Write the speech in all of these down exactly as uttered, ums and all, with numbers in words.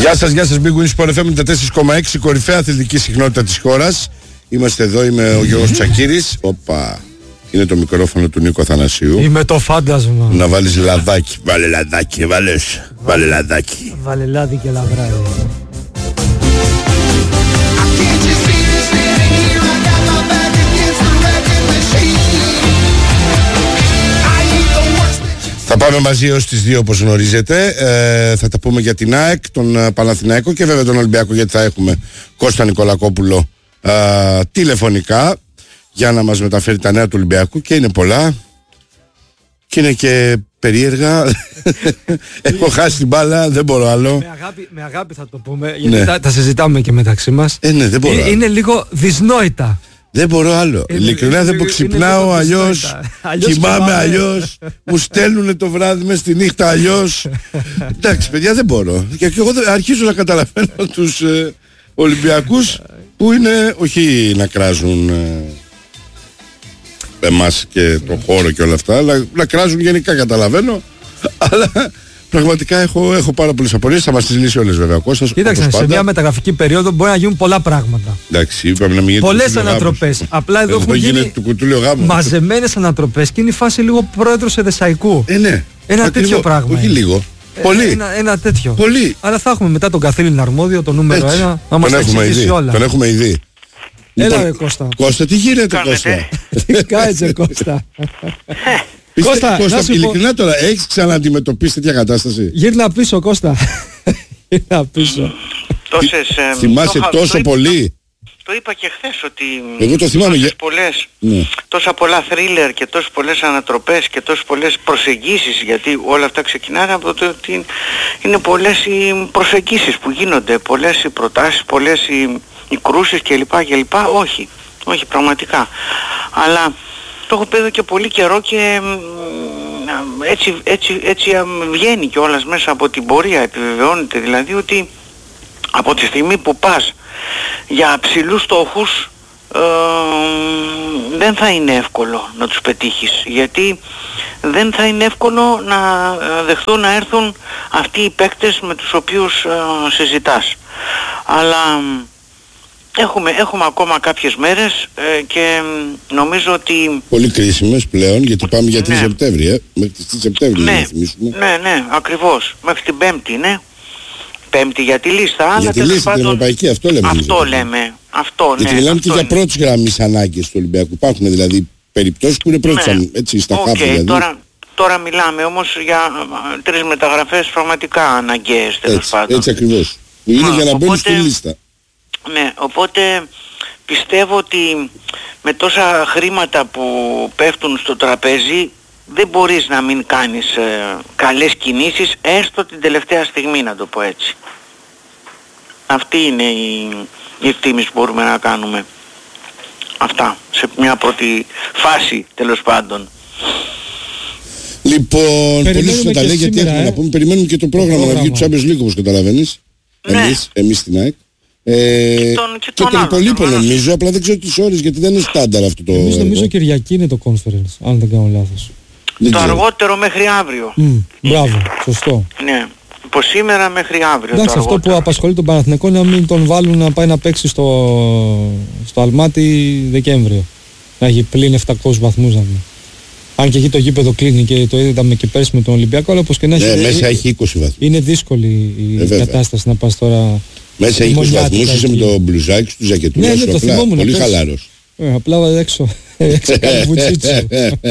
Γεια σας, γεια σας, Big Win Sport εφ εμ ενενήντα τέσσερα κόμμα έξι, κορυφαία αθλητική συχνότητα της χώρας. Είμαστε εδώ, είμαι ο Γιώργος Τσακύρης. Όπα, είναι το μικρόφωνο του Νίκο Θανασίου. Είμαι το φάντασμα. Να βάλεις λαδάκι, βάλε λαδάκι, βάλες, βάλε λαδάκι. Βάλε λάδι και λαβράδι. Θα πάμε μαζί ως τις δύο όπως γνωρίζετε. ε, Θα τα πούμε για την ΑΕΚ, τον uh, Παναθηναϊκό και βέβαια τον Ολυμπιακό, γιατί θα έχουμε Κώστα Νικολακόπουλο uh, τηλεφωνικά για να μας μεταφέρει τα νέα του Ολυμπιακού, και είναι πολλά και είναι και περίεργα. Έχω χάσει την μπάλα, δεν μπορώ άλλο. Με αγάπη, με αγάπη θα το πούμε, γιατί ναι. τα, τα συζητάμε και μεταξύ μας. ε, ναι, δεν μπορώ είναι, είναι λίγο δυσνόητα. Δεν μπορώ άλλο. Ειλικρινά δεν που ξυπνάω, αλλιώς κοιμάμαι, αλλιώς μου στέλνουνε το βράδυ μες στη νύχτα, αλλιώς. Εντάξει, παιδιά, δεν μπορώ. Και εγώ αρχίζω να καταλαβαίνω τους ε, Ολυμπιακούς που είναι, όχι να κράζουν ε, εμάς και το χώρο και όλα αυτά, αλλά να κράζουν γενικά, καταλαβαίνω. Αλλά πραγματικά έχω, έχω πάρα πολλές απορίες. Θα μας τις λύσει όλες βέβαια ο Κώστας. Κοίταξε, σε μια μεταγραφική περίοδο μπορεί να γίνουν πολλά πράγματα. Εντάξει, είπαμε να μην γίνει. Πολλές ανατροπές. Απλά εδώ, εδώ έχουν γίνει μαζεμένες ανατροπές και είναι η φάση λίγο πρόεδρος εδεσαϊκού. Ε, ναι. Ένα Ακριβώς, τέτοιο πράγμα. Όχι λίγο. Ε, Πολύ. Ένα, ένα τέτοιο. Πολύ. Αλλά θα έχουμε μετά τον Καθήλυνα αρμόδιο, το νούμερο Έτσι. ένα, να μας τα εξηγήσει όλα. Τον έχουμε ήδη. Έλα ρε Κώστα. Κώστα, τι γίνεται Κώστα? Τι κάνετε Κώστα? Κώστα, Κώστα, ειλικρινά τώρα, έχεις ξανααντιμετωπίσει τέτοια κατάσταση? Γύρνα πίσω Κώστα. Γύρνα πίσω. Τόσες, ε, θυμάσαι το, τόσο το πολύ? Είπα, το είπα και χθες ότι εγώ το θυμάμαι για... πολλές, ναι. τόσα πολλά θρίλερ και τόσες πολλές ανατροπές και τόσες πολλές προσεγγίσεις, γιατί όλα αυτά ξεκινάνε από το ότι είναι πολλές οι προσεγγίσεις που γίνονται, πολλές οι προτάσεις, πολλές οι, οι κρούσεις κλπ. κλπ. Όχι, όχι πραγματικά. Αλλά το έχω πει εδώ και πολύ καιρό και έτσι, έτσι, έτσι βγαίνει κιόλας μέσα από την πορεία, επιβεβαιώνεται δηλαδή ότι από τη στιγμή που πας για ψηλούς στόχους ε, δεν θα είναι εύκολο να τους πετύχεις, γιατί δεν θα είναι εύκολο να δεχθούν να έρθουν αυτοί οι παίκτες με τους οποίους ε, συζητάς. Αλλά Έχουμε, έχουμε ακόμα κάποιες μέρες ε, και νομίζω ότι... Πολύ κρίσιμες πλέον, γιατί πάμε για την ναι. Σεπτέμβρη, ε. Μέχρι τη Σεπτέμβρη ναι. να θυμίσουμε. Ναι, ναι, ακριβώς. Μέχρι την Πέμπτη, ναι. Πέμπτη για τη λίστα, για αλλά τη λίστα, πάντων... την ευρωπαϊκή, αυτό λέμε. Αυτό λέμε, λέμε. Αυτό, ναι. Γιατί μιλάμε αυτό και είναι. για πρώτης γραμμής ανάγκες του Ολυμπιακού. Υπάρχουν δηλαδή περιπτώσεις που είναι πρώτης, ναι. έτσι, στα okay, χάπια δηλαδή. Τώρα, τώρα μιλάμε όμως για τρεις μεταγραφές πραγματικά αναγκαίες, τέλος πάντων. Έτσι ακριβώς. Είναι Μα, για να μπαίνουν στη οπότε... λίστα. Ναι, οπότε πιστεύω ότι με τόσα χρήματα που πέφτουν στο τραπέζι δεν μπορείς να μην κάνεις ε, καλές κινήσεις, έστω την τελευταία στιγμή, να το πω έτσι. Αυτή είναι η, η εκτίμηση που μπορούμε να κάνουμε. Αυτά, σε μια πρώτη φάση τέλος πάντων. Λοιπόν, πολύ σωστά τα λέει, γιατί έχουμε ε? να πούμε, περιμένουμε και το πρόγραμμα, το πρόγραμμα. να βγει του Champions League, όπως καταλαβαίνεις. Ναι. Εμείς, εμείς στην ΑΕΚ. Ε, και τον, και και τον, τον υπολείπο νομίζω, απλά δεν ξέρω τις ώρες, γιατί δεν είναι στάνταρ αυτό το... Εμείς νομίζω Κυριακή είναι το conference, αν δεν κάνω λάθος. Δεν το ξέρω. Αργότερο μέχρι αύριο. Mm, μπράβο, σωστό. Ναι, από σήμερα μέχρι αύριο. Εντάξει, αυτό που απασχολεί τον Παναθηναϊκό είναι να μην τον βάλουν να πάει να παίξει στο, στο Αλμάτι Δεκέμβριο. Να έχει πλην επτακόσιους βαθμούς να πούμε. Αν και εκεί το γήπεδο κλείνει και το είδαμε και πέρσι με τον Ολυμπιακό, αλλά όπως και να έχει... Ναι, μέσα έχει είκοσι βαθμούς. Είναι δύσκολη η ε, κατάσταση να πας τώρα... Μέσα έχει είκοσι βαθμούς, είσαι με το μπλουζάκι σου, του ζακετούλα ναι, σου, ναι, απλά, θυμόμουν, πολύ χαλάρος. Ε, απλά έξω, έξω κάνει βουτσίτσο.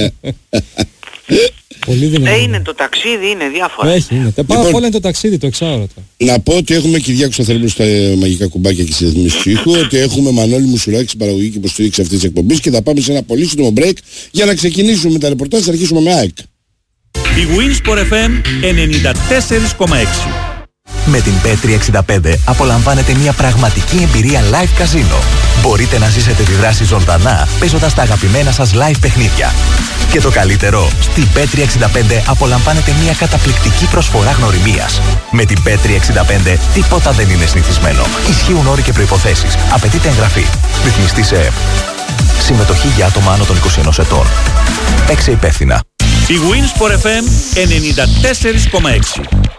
Πολύ δυνατό. Ε, είναι το ταξίδι, είναι διάφορα. Έχει, είναι. Τα πάνω απ' όλα είναι το ταξίδι, το εξάωρο. Να πω ότι έχουμε Κυριάκο Σταθερόπουλο στα μαγικά κουμπάκια και στις ρυθμίσεις του ήχου, ότι έχουμε Μανώλη Μουσουράκη στην παραγωγή και υποστήριξη αυτής της εκπομπής, και θα πάμε σε ένα πολύ σύντομο break για να ξεκινήσουμε με τα ρεπορτάζ. Θα αρχίσουμε με ΑΕΚ. Η Win Sport εφ εμ ενενήντα τέσσερα κόμμα έξι. Με την πι τριακόσια εξήντα πέντε απολαμβάνετε μια πραγματική εμπειρία live καζίνο. Μπορείτε να ζήσετε τη δράση ζωντανά παίζοντας τα αγαπημένα σας live παιχνίδια. Και το καλύτερο, στην πι τριακόσια εξήντα πέντε απολαμβάνετε μια καταπληκτική προσφορά γνωριμίας. Με την πι τριακόσια εξήντα πέντε τίποτα δεν είναι συνηθισμένο. Ισχύουν όροι και προϋποθέσεις. Απαιτείται εγγραφή. Ρυθμιστή σε ΕΕΠ. Συμμετοχή για άτομα άνω των είκοσι ενός ετών. Παίξε υπεύθυνα. Η Win Sport εφ εμ ενενήντα τέσσερα κόμμα έξι.